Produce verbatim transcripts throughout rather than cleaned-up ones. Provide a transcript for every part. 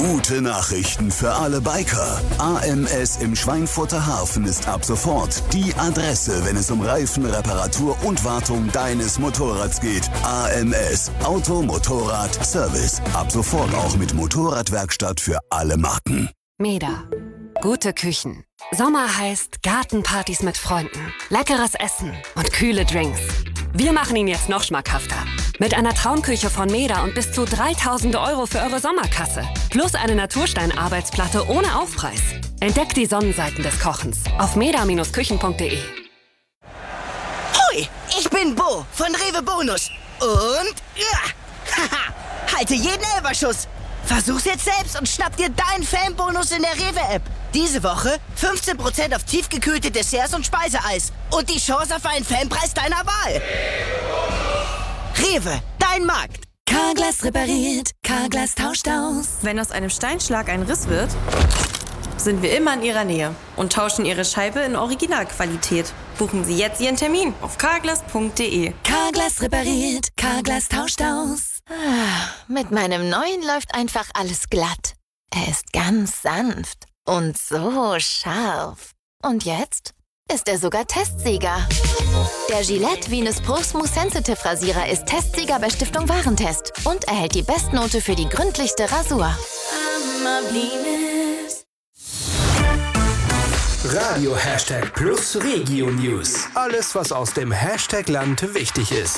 Gute Nachrichten für alle Biker. A M S im Schweinfurter Hafen ist ab sofort die Adresse, wenn es um Reifen, Reparatur und Wartung deines Motorrads geht. A M S, Auto, Motorrad, Service. Ab sofort auch mit Motorradwerkstatt für alle Marken. Meda. Gute Küchen. Sommer heißt Gartenpartys mit Freunden, leckeres Essen und kühle Drinks. Wir machen ihn jetzt noch schmackhafter. Mit einer Traumküche von Meda und bis zu dreitausend Euro für eure Sommerkasse. Plus eine Naturstein-Arbeitsplatte ohne Aufpreis. Entdeckt die Sonnenseiten des Kochens auf meda Bindestrich küchen punkt de. Hoi, ich bin Bo von Rewe Bonus. Und ja, haha, halte jeden Elberschuss. Versuch's jetzt selbst und schnapp dir deinen Fanbonus in der Rewe-App. Diese Woche fünfzehn Prozent auf tiefgekühlte Desserts und Speiseeis. Und die Chance auf einen Fanpreis deiner Wahl. Rewe, dein Markt. Carglass repariert, Carglass tauscht aus. Wenn aus einem Steinschlag ein Riss wird, sind wir immer in Ihrer Nähe und tauschen Ihre Scheibe in Originalqualität. Buchen Sie jetzt Ihren Termin auf carglass punkt de. Carglass repariert, Carglass tauscht aus. Ah, mit meinem neuen läuft einfach alles glatt. Er ist ganz sanft und so scharf. Und jetzt ist er sogar Testsieger. Der Gillette Venus Pro Smooth Sensitive Rasierer ist Testsieger bei Stiftung Warentest und erhält die Bestnote für die gründlichste Rasur. Radio Hashtag Plus Regio News. Alles, was aus dem Hashtag Land wichtig ist.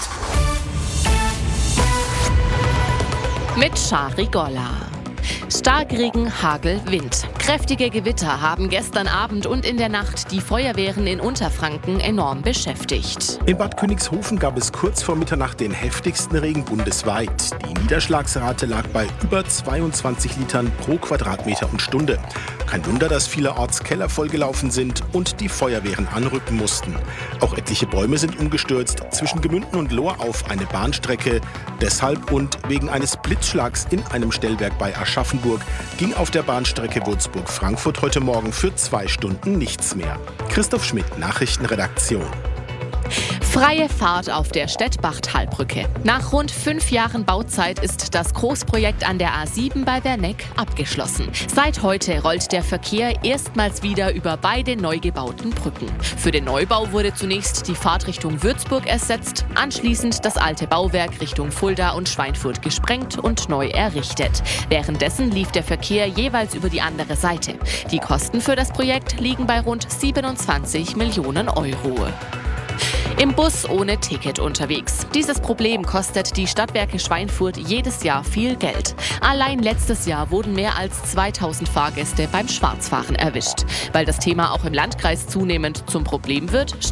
Mit Shari Golla. Starkregen, Hagel, Wind. Kräftige Gewitter haben gestern Abend und in der Nacht die Feuerwehren in Unterfranken enorm beschäftigt. In Bad Königshofen gab es kurz vor Mitternacht den heftigsten Regen bundesweit. Die Niederschlagsrate lag bei über zweiundzwanzig Litern pro Quadratmeter und Stunde. Kein Wunder, dass vielerorts Keller vollgelaufen sind und die Feuerwehren anrücken mussten. Auch etliche Bäume sind umgestürzt, zwischen Gemünden und Lohr auf eine Bahnstrecke. Deshalb und wegen eines Blitzschlags in einem Stellwerk bei Aschaffenburg ging auf der Bahnstrecke Würzburg-Frankfurt heute Morgen für zwei Stunden nichts mehr. Christoph Schmidt, Nachrichtenredaktion. Freie Fahrt auf der Stettbach-Talbrücke. Nach rund fünf Jahren Bauzeit ist das Großprojekt an der A sieben bei Werneck abgeschlossen. Seit heute rollt der Verkehr erstmals wieder über beide neu gebauten Brücken. Für den Neubau wurde zunächst die Fahrt Richtung Würzburg ersetzt, anschließend das alte Bauwerk Richtung Fulda und Schweinfurt gesprengt und neu errichtet. Währenddessen lief der Verkehr jeweils über die andere Seite. Die Kosten für das Projekt liegen bei rund siebenundzwanzig Millionen Euro. Im Bus ohne Ticket unterwegs. Dieses Problem kostet die Stadtwerke Schweinfurt jedes Jahr viel Geld. Allein letztes Jahr wurden mehr als zweitausend Fahrgäste beim Schwarzfahren erwischt. Weil das Thema auch im Landkreis zunehmend zum Problem wird,